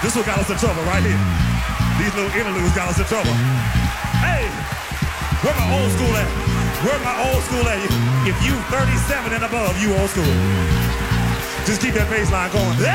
This one got us in trouble right here. These little interludes got us in trouble. Hey, where my old school at? Where my old school at? If you 37 and above, you old school. Just keep that bass line going.